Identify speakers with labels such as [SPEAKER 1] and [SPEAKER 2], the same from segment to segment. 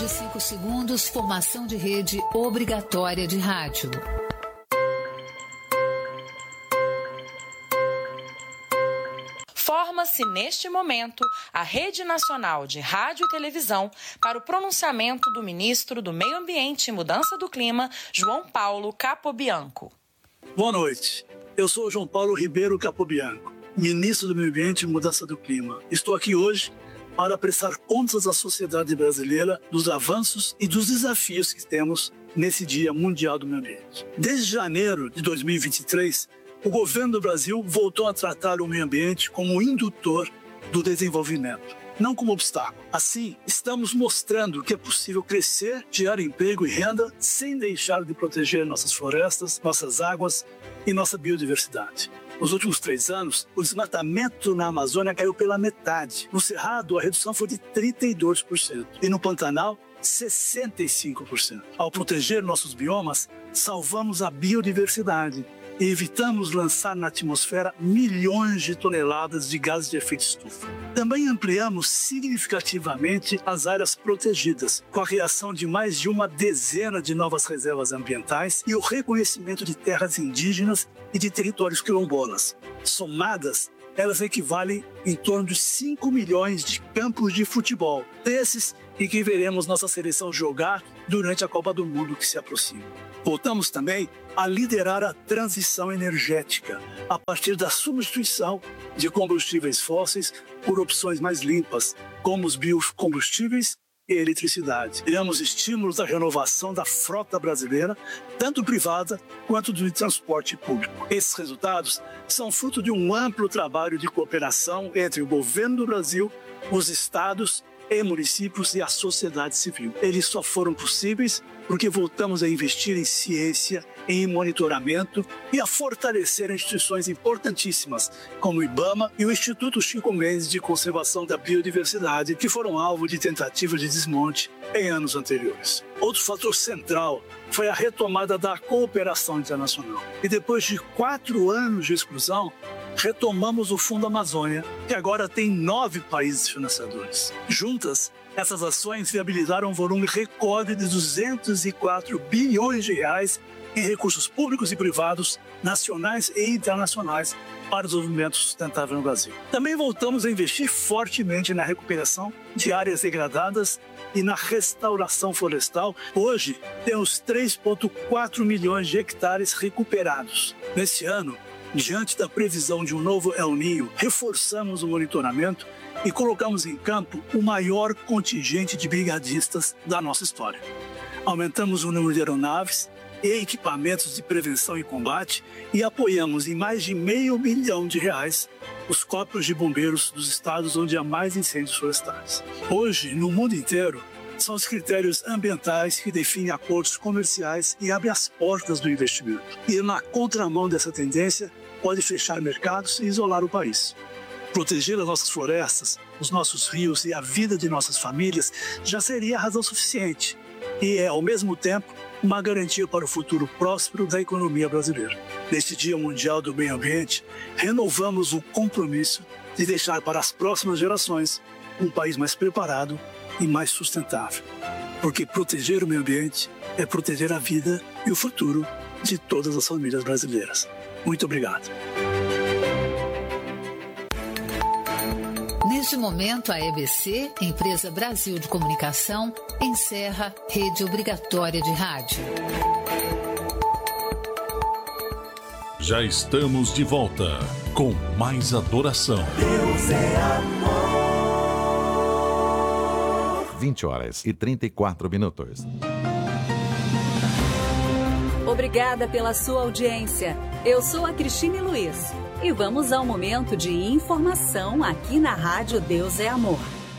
[SPEAKER 1] de 5 segundos, formação de rede obrigatória de rádio.
[SPEAKER 2] Forma-se neste momento a Rede Nacional de Rádio e Televisão para o pronunciamento do ministro do Meio Ambiente e Mudança do Clima, João Paulo Capobianco.
[SPEAKER 3] Boa noite. Eu sou João Paulo Ribeiro Capobianco, ministro do Meio Ambiente e Mudança do Clima. Estou aqui hoje para prestar contas à sociedade brasileira dos avanços e dos desafios que temos nesse Dia Mundial do Meio Ambiente. Desde janeiro de 2023, o governo do Brasil voltou a tratar o meio ambiente como indutor do desenvolvimento, não como obstáculo. Assim, estamos mostrando que é possível crescer, gerar emprego e renda sem deixar de proteger nossas florestas, nossas águas e nossa biodiversidade. Nos últimos 3 anos, o desmatamento na Amazônia caiu pela metade. No Cerrado, a redução foi de 32% e no Pantanal, 65%. Ao proteger nossos biomas, salvamos a biodiversidade e evitamos lançar na atmosfera milhões de toneladas de gases de efeito estufa. Também ampliamos significativamente as áreas protegidas, com a criação de mais de uma dezena de novas reservas ambientais e o reconhecimento de terras indígenas e de territórios quilombolas. Somadas, elas equivalem em torno de 5 milhões de campos de futebol, desses em que veremos nossa seleção jogar durante a Copa do Mundo que se aproxima. Voltamos também a liderar a transição energética a partir da substituição de combustíveis fósseis por opções mais limpas, como os biocombustíveis e a eletricidade. Criamos estímulos à renovação da frota brasileira, tanto privada quanto de transporte público. Esses resultados são fruto de um amplo trabalho de cooperação entre o governo do Brasil, os estados e municípios e a sociedade civil. Eles só foram possíveis porque voltamos a investir em ciência, em monitoramento e a fortalecer instituições importantíssimas, como o IBAMA e o Instituto Chico Mendes de Conservação da Biodiversidade, que foram alvo de tentativas de desmonte em anos anteriores. Outro fator central foi a retomada da cooperação internacional. E depois de 4 anos de exclusão, retomamos o Fundo Amazônia, que agora tem 9 países financiadores. Juntas, essas ações viabilizaram um volume recorde de 204 bilhões de reais em recursos públicos e privados, nacionais e internacionais, para o desenvolvimento sustentável no Brasil. Também voltamos a investir fortemente na recuperação de áreas degradadas e na restauração florestal. Hoje, temos 3,4 milhões de hectares recuperados. Neste ano, diante da previsão de um novo El Niño, reforçamos o monitoramento e colocamos em campo o maior contingente de brigadistas da nossa história. Aumentamos o número de aeronaves e equipamentos de prevenção e combate e apoiamos em mais de R$500 milhão os corpos de bombeiros dos estados onde há mais incêndios florestais. Hoje, no mundo inteiro, são os critérios ambientais que definem acordos comerciais e abrem as portas do investimento. E na contramão dessa tendência, pode fechar mercados e isolar o país. Proteger as nossas florestas, os nossos rios e a vida de nossas famílias já seria razão suficiente e é, ao mesmo tempo, uma garantia para o futuro próspero da economia brasileira. Neste Dia Mundial do Meio Ambiente, renovamos o compromisso de deixar para as próximas gerações um país mais preparado e mais sustentável. Porque proteger o meio ambiente é proteger a vida e o futuro de todas as famílias brasileiras. Muito obrigado.
[SPEAKER 1] Neste momento, a EBC, Empresa Brasil de Comunicação, encerra rede obrigatória de rádio.
[SPEAKER 4] Já estamos de volta com mais adoração.
[SPEAKER 5] Deus é amor.
[SPEAKER 6] 20h34.
[SPEAKER 7] Obrigada pela sua audiência. Eu sou a Cristine Luiz e vamos ao momento de informação aqui na Rádio Deus é Amor.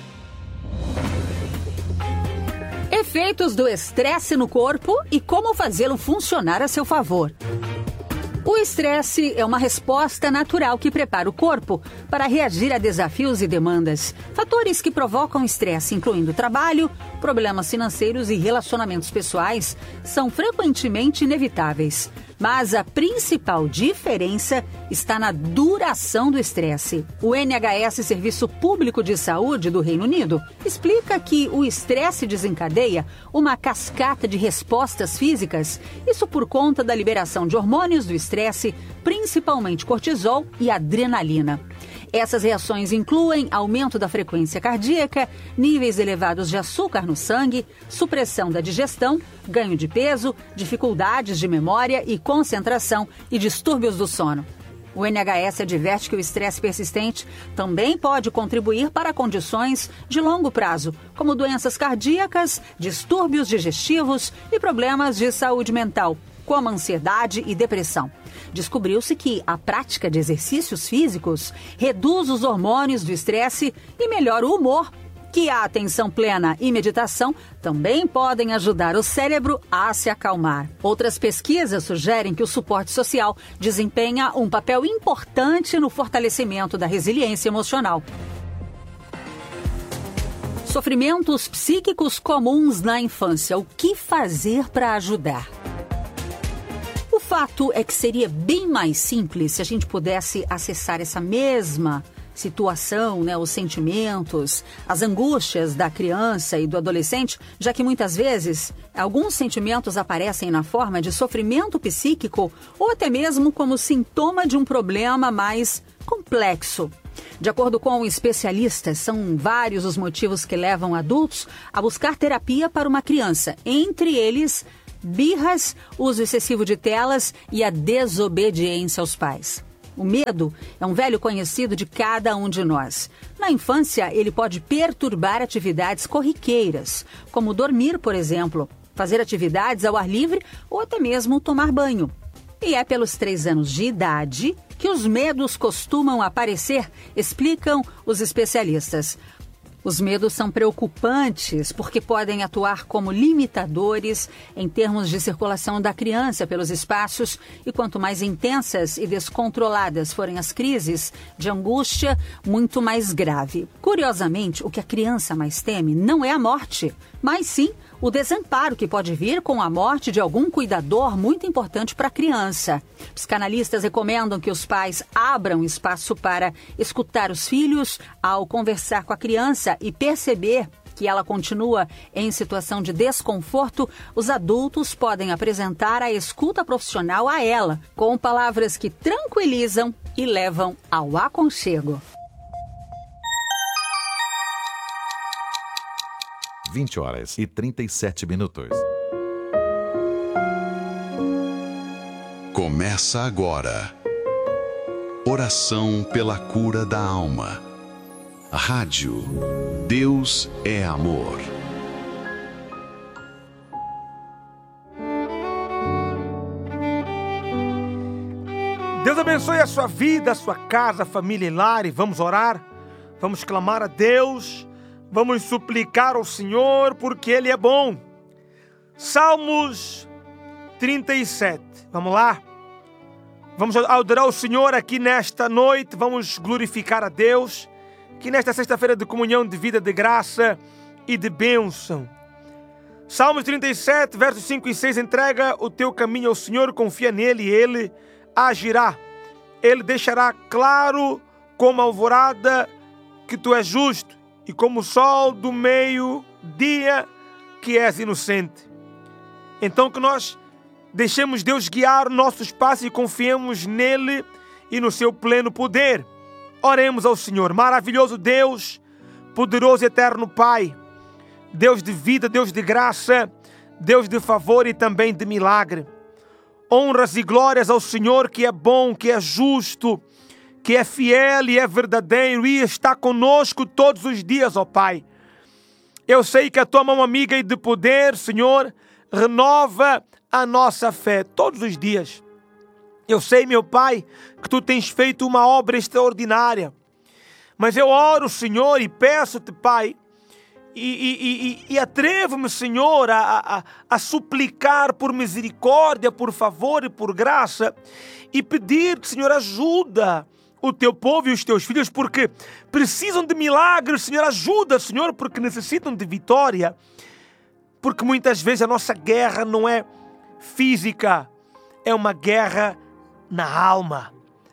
[SPEAKER 7] Efeitos do estresse no corpo e como fazê-lo funcionar a seu favor. O estresse é uma resposta natural que prepara o corpo para reagir a desafios e demandas. Fatores que provocam estresse, incluindo trabalho, problemas financeiros e relacionamentos pessoais, são frequentemente inevitáveis. Mas a principal diferença está na duração do estresse. O NHS, Serviço Público de Saúde do Reino Unido, explica que o estresse desencadeia uma cascata de respostas físicas, isso por conta da liberação de hormônios do estresse, principalmente cortisol e adrenalina. Essas reações incluem aumento da frequência cardíaca, níveis elevados de açúcar no sangue, supressão da digestão, ganho de peso, dificuldades de memória e concentração e distúrbios do sono. O NHS adverte que o estresse persistente também pode contribuir para condições de longo prazo, como doenças cardíacas, distúrbios digestivos e problemas de saúde mental, como ansiedade e depressão. Descobriu-se que a prática de exercícios físicos reduz os hormônios do estresse e melhora o humor, que a atenção plena e meditação também podem ajudar o cérebro a se acalmar. Outras pesquisas sugerem que o suporte social desempenha um papel importante no fortalecimento da resiliência emocional. Sofrimentos psíquicos comuns na infância. O que fazer para ajudar? O fato é que seria bem mais simples se a gente pudesse acessar essa mesma situação, os sentimentos, as angústias da criança e do adolescente, já que muitas vezes alguns sentimentos aparecem na forma de sofrimento psíquico ou até mesmo como sintoma de um problema mais complexo. De acordo com especialistas, são vários os motivos que levam adultos a buscar terapia para uma criança, entre eles birras, uso excessivo de telas e a desobediência aos pais. O medo é um velho conhecido de cada um de nós. Na infância, ele pode perturbar atividades corriqueiras, como dormir, por exemplo, fazer atividades ao ar livre ou até mesmo tomar banho. E é pelos 3 anos de idade que os medos costumam aparecer, explicam os especialistas. Os medos são preocupantes porque podem atuar como limitadores em termos de circulação da criança pelos espaços e quanto mais intensas e descontroladas forem as crises de angústia, muito mais grave. Curiosamente, o que a criança mais teme não é a morte, mas sim o desamparo que pode vir com a morte de algum cuidador muito importante para a criança. Psicanalistas recomendam que os pais abram espaço para escutar os filhos ao conversar com a criança e perceber que ela continua em situação de desconforto. Os adultos podem apresentar a escuta profissional a ela, com palavras que tranquilizam e levam ao aconchego.
[SPEAKER 6] 20h37.
[SPEAKER 8] Começa agora. Oração pela cura da alma. Rádio Deus é Amor.
[SPEAKER 9] Deus abençoe a sua vida, a sua casa, família e lar. E vamos orar, vamos clamar a Deus. Vamos suplicar ao Senhor porque Ele é bom. Salmos 37. Vamos lá? Vamos adorar o Senhor aqui nesta noite. Vamos glorificar a Deus. Que nesta sexta-feira de comunhão, de vida, de graça e de bênção. Salmos 37, versos 5 e 6. Entrega o teu caminho ao Senhor, confia nele e Ele agirá. Ele deixará claro como a alvorada que tu és justo. E como o sol do meio-dia que és inocente. Então que nós deixemos Deus guiar nossos passos e confiemos nele e no seu pleno poder. Oremos ao Senhor. Maravilhoso Deus, poderoso e eterno Pai, Deus de vida, Deus de graça, Deus de favor e também de milagre. Honras e glórias ao Senhor que é bom, que é justo, que é fiel e é verdadeiro e está conosco todos os dias, ó Pai. Eu sei que a Tua mão amiga e de poder, Senhor, renova a nossa fé todos os dias. Eu sei, meu Pai, que Tu tens feito uma obra extraordinária. Mas eu oro, Senhor, e peço-te, Pai, e atrevo-me, Senhor, a suplicar por misericórdia, por favor e por graça, e pedir-te, Senhor, ajuda o teu povo e os teus filhos, porque precisam de milagres. Senhor, ajuda, Senhor, porque necessitam de vitória, porque muitas vezes a nossa guerra não é física, é uma guerra na alma.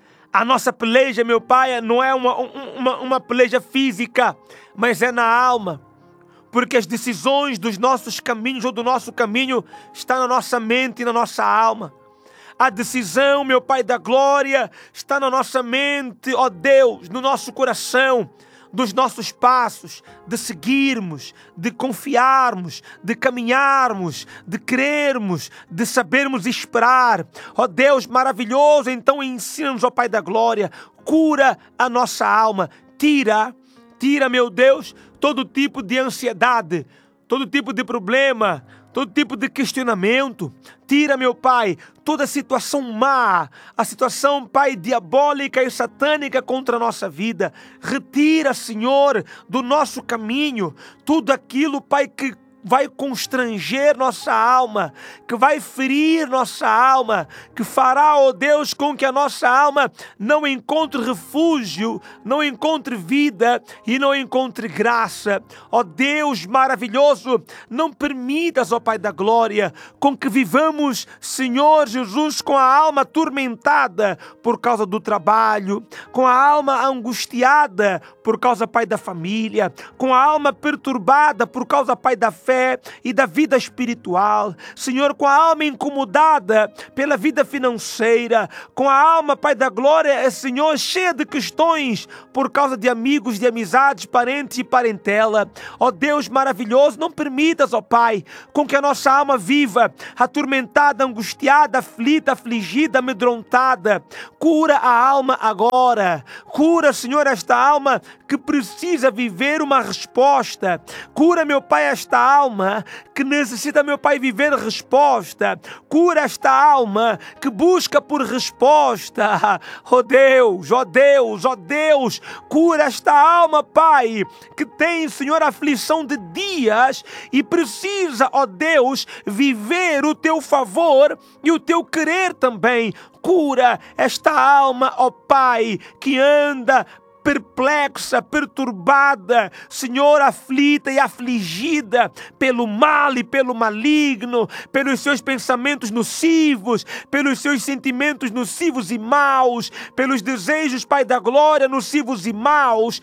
[SPEAKER 9] A nossa peleja, meu Pai, não é uma peleja física, mas é na alma. Porque as decisões dos nossos caminhos ou do nosso caminho estão na nossa mente e na nossa alma. A decisão, meu Pai da glória, está na nossa mente, ó Deus, no nosso coração, dos nossos passos, de seguirmos, de confiarmos, de caminharmos, de crermos, de sabermos esperar. Ó Deus maravilhoso, então ensina-nos, ó Pai da glória, cura a nossa alma, tira, meu Deus, todo tipo de ansiedade, todo tipo de problema, todo tipo de questionamento. Tira, meu Pai, toda situação má, a situação, Pai, diabólica e satânica contra a nossa vida. Retira, Senhor, do nosso caminho tudo aquilo, Pai, que vai constranger nossa alma, que vai ferir nossa alma, que fará, ó Deus, com que a nossa alma não encontre refúgio, não encontre vida e não encontre graça. Ó Deus maravilhoso, não permitas, ó Pai da glória, com que vivamos, Senhor Jesus, com a alma atormentada por causa do trabalho, com a alma angustiada por causa, Pai, da família, com a alma perturbada por causa, Pai, da fé e da vida espiritual. Senhor, com a alma incomodada pela vida financeira, com a alma, Pai da glória, Senhor, cheia de questões por causa de amigos, de amizades, parentes e parentela. Ó Deus maravilhoso, não permitas, ó Pai, com que a nossa alma viva atormentada, angustiada, aflita, afligida, amedrontada. Cura a alma agora. Cura, Senhor, esta alma que precisa viver uma resposta. Cura, meu Pai, esta alma que necessita, meu Pai, viver resposta. Cura esta alma que busca por resposta. Ó Deus, ó Deus, ó Deus, cura esta alma, Pai, que tem, Senhor, aflição de dias e precisa, ó Deus, viver o Teu favor e o Teu querer também. Cura esta alma, ó Pai, que anda perplexa, perturbada, Senhor, aflita e afligida pelo mal e pelo maligno, pelos seus pensamentos nocivos, pelos seus sentimentos nocivos e maus, pelos desejos, Pai da glória, nocivos e maus,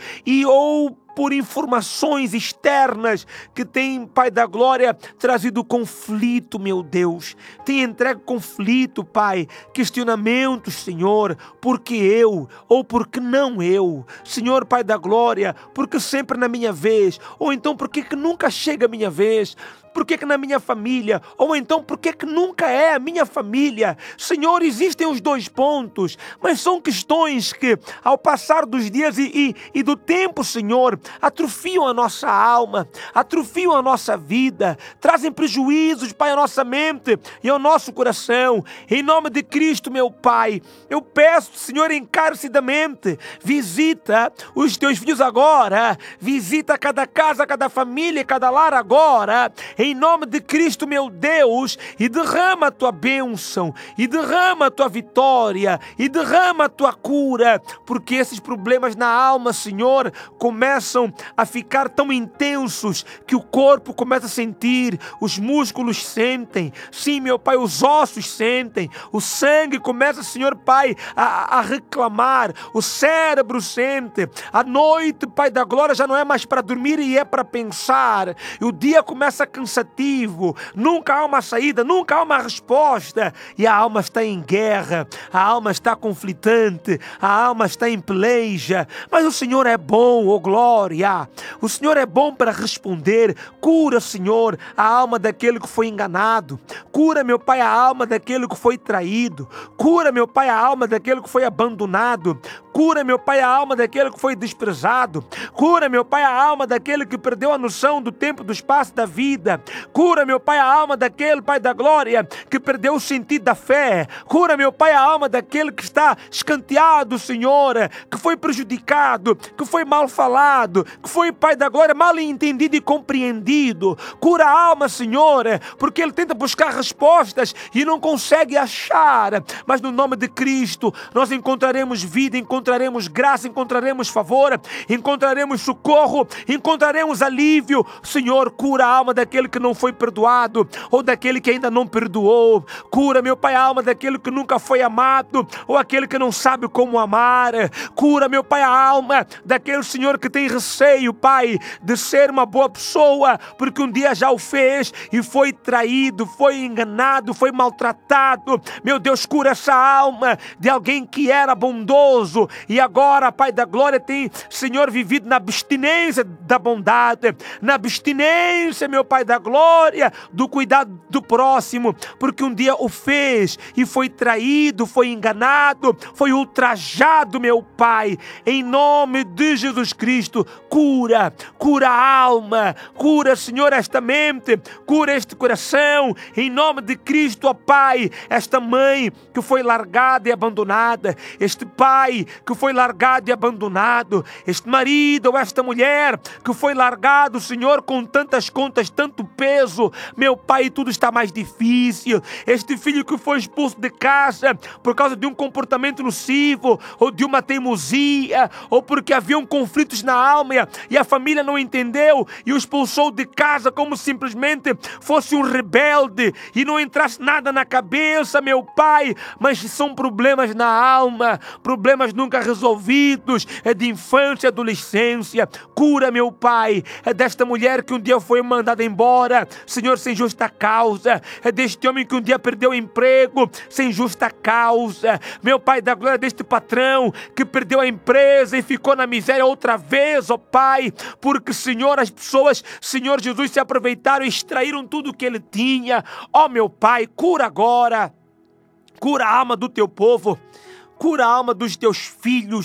[SPEAKER 9] ou por informações externas que tem, Pai da glória, trazido conflito, meu Deus. Tem entregue conflito, Pai, questionamentos, Senhor, por que eu ou por que não eu? Senhor, Pai da glória, porque sempre na minha vez, ou então por que nunca chega a minha vez? Por que na minha família? Ou então, por que nunca é a minha família? Senhor, existem os dois pontos, mas são questões que, ao passar dos dias e do tempo, Senhor, atrofiam a nossa alma, atrofiam a nossa vida, trazem prejuízos, Pai, à nossa mente e ao nosso coração. Em nome de Cristo, meu Pai, eu peço, Senhor, encarecidamente, visita os Teus filhos agora, visita cada casa, cada família, cada lar agora, em nome de Cristo, meu Deus, e derrama a Tua bênção, e derrama a Tua vitória, e derrama a Tua cura, porque esses problemas na alma, Senhor, começam a ficar tão intensos que o corpo começa a sentir, os músculos sentem, sim, meu Pai, os ossos sentem, o sangue começa, Senhor, Pai, a reclamar, o cérebro sente, a noite, Pai da glória, já não é mais para dormir e é para pensar, e o dia começa a cansativo, nunca há uma saída, nunca há uma resposta, e a alma está em guerra, a alma está conflitante, a alma está em peleja, mas o Senhor é bom, oh glória, o Senhor é bom para responder. Cura, Senhor, a alma daquele que foi enganado, cura, meu Pai, a alma daquele que foi traído, cura, meu Pai, a alma daquele que foi abandonado, cura, meu Pai, a alma daquele que foi desprezado, cura, meu Pai, a alma daquele que perdeu a noção do tempo, do espaço, da vida, cura, meu Pai, a alma daquele, Pai da glória, que perdeu o sentido da fé, cura, meu Pai, a alma daquele que está escanteado, Senhor, que foi prejudicado, que foi mal falado, que foi, Pai da glória, mal entendido e compreendido, cura a alma, Senhor, porque ele tenta buscar respostas e não consegue achar, mas no nome de Cristo nós encontraremos vida, encontraremos encontraremos graça, encontraremos favor, encontraremos socorro, encontraremos alívio. Senhor, cura a alma daquele que não foi perdoado, ou daquele que ainda não perdoou. Cura, meu Pai, a alma daquele que nunca foi amado, ou aquele que não sabe como amar. Cura, meu Pai, a alma daquele, Senhor, que tem receio, Pai, de ser uma boa pessoa, porque um dia já o fez e foi traído, foi enganado, foi maltratado. Meu Deus, cura essa alma de alguém que era bondoso e agora, Pai da glória, tem, Senhor, vivido na abstinência da bondade, na abstinência, meu Pai da glória, do cuidado do próximo, porque um dia o fez e foi traído, foi enganado, foi ultrajado, meu Pai. Em nome de Jesus Cristo, cura a alma, cura, Senhor, esta mente, cura este coração, em nome de Cristo, ó Pai. Esta mãe que foi largada e abandonada, este pai que foi largado e abandonado, este marido ou esta mulher que foi largado, Senhor, com tantas contas, tanto peso, meu Pai, tudo está mais difícil. Este filho que foi expulso de casa por causa de um comportamento nocivo, ou de uma teimosia, ou porque haviam conflitos na alma e a família não entendeu e o expulsou de casa como simplesmente fosse um rebelde e não entrasse nada na cabeça, meu Pai, mas são problemas na alma, problemas nunca resolvidos, de infância, adolescência. Cura, meu Pai, desta mulher que um dia foi mandada embora, Senhor, sem justa causa, deste homem que um dia perdeu o emprego sem justa causa, meu Pai da glória, deste patrão que perdeu a empresa e ficou na miséria outra vez, ó Pai, porque, Senhor, as pessoas, Senhor Jesus, se aproveitaram e extraíram tudo o que ele tinha. Ó meu Pai, cura agora, cura a alma do teu povo, cura a alma dos teus filhos,